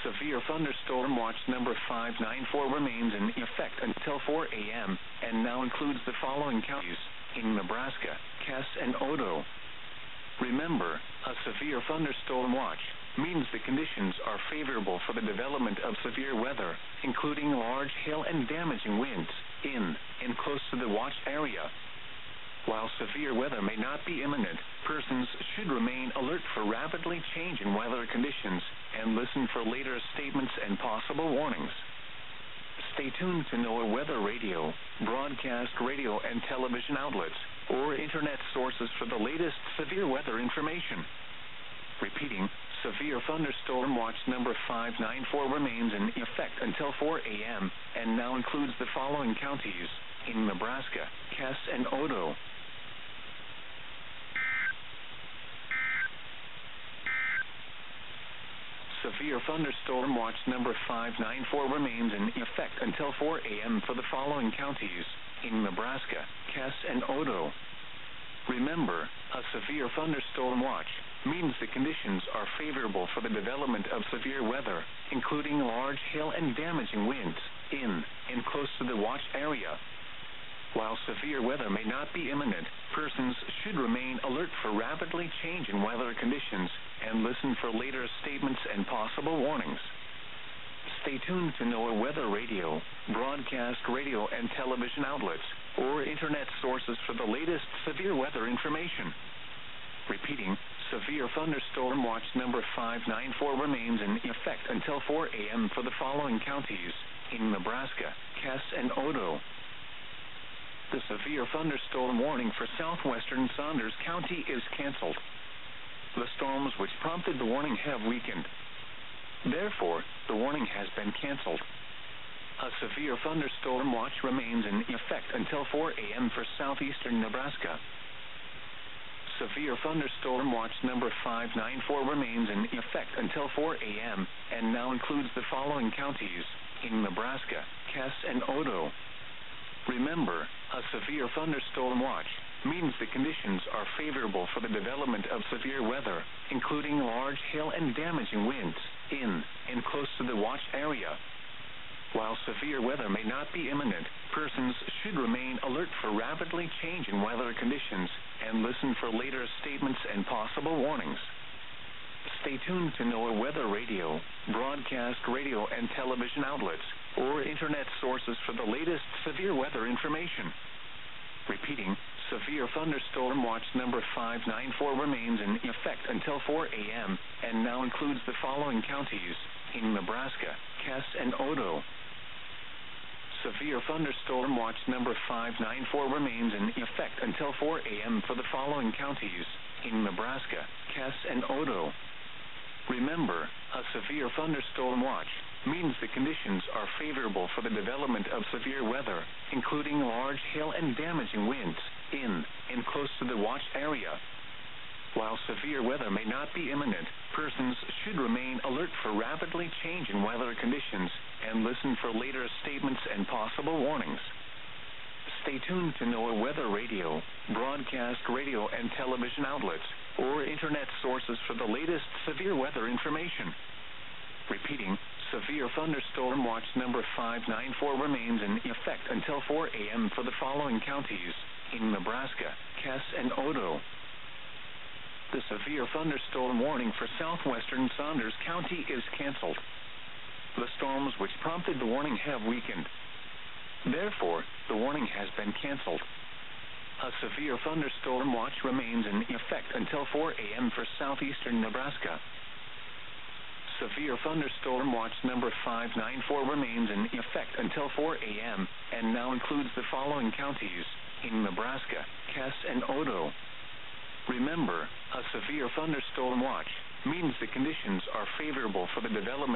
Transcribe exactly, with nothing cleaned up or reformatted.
Severe thunderstorm watch number five nine four remains in effect until four a.m. and now includes the following counties in Nebraska: Cass and Odo. Remember, a severe thunderstorm watch means the conditions are favorable for the development of severe weather, including large hail and damaging winds in and close to the watch area. While severe weather may not be imminent, persons should remain alert for rapidly changing weather conditions and listen for later statements and possible warnings. Stay tuned to NOAA Weather Radio, broadcast radio and television outlets, or internet sources for the latest severe weather information. Repeating, severe thunderstorm watch number five nine four remains in effect until four a.m. and now includes the following counties in Nebraska: Cass and Odo. Severe thunderstorm watch number five nine four remains in effect until four a.m. for the following counties in Nebraska: Cass and Odo. Remember, a severe thunderstorm watch means the conditions are favorable for the development of severe weather, including large hail and damaging winds in and close to the watch area. While severe weather may not be imminent, persons should remain alert for rapidly changing weather conditions and listen for later statements and possible warnings. Stay tuned to NOAA Weather Radio, broadcast radio and television outlets, or internet sources for the latest severe weather information. Repeating, severe thunderstorm watch number five nine four remains in effect until four a.m. for the following counties in Nebraska: Cass and Odo. The severe thunderstorm warning for southwestern Saunders County is canceled. The storms which prompted the warning have weakened. Therefore, the warning has been canceled. A severe thunderstorm watch remains in effect until four a.m. for southeastern Nebraska. Severe thunderstorm watch number five nine four remains in effect until four a.m. and now includes the following counties in Nebraska: Cass and Odo. Remember, a severe thunderstorm watch means the conditions are favorable for the development of severe weather, including large hail and damaging winds in and close to the watch area. While severe weather may not be imminent, persons should remain alert for rapidly changing weather conditions and listen for later statements and possible warnings. Stay tuned to NOAA Weather Radio, broadcast radio and television outlets, or internet sources for the latest severe weather information. Repeating, severe thunderstorm watch number five nine four remains in effect until four a.m. and now includes the following counties in Nebraska: Cass and Odo. Severe thunderstorm watch number five nine four remains in effect until four a.m. for the following counties in Nebraska: Cass and Odo. Remember, a severe thunderstorm watch means the conditions are favorable for the development of severe weather, including large hail and damaging winds in and close to the watch area. While severe weather may not be imminent, persons should remain alert for rapidly changing weather conditions and listen for later statements and possible warnings. Stay tuned to NOAA Weather Radio, broadcast radio and television outlets, or internet sources for the latest severe weather information. Repeating, severe thunderstorm watch number five nine four remains in effect until four a.m. for the following counties in Nebraska: Cass and Odo. The severe thunderstorm warning for southwestern Saunders County is canceled. The storms which prompted the warning have weakened. Therefore, the warning has been canceled. A severe thunderstorm watch remains in effect until four a.m. for southeastern Nebraska. Severe thunderstorm watch number five nine four remains in effect until four a.m. and now includes the following counties in Nebraska: Cass and Odo. Remember, a severe thunderstorm watch means the conditions are favorable for the development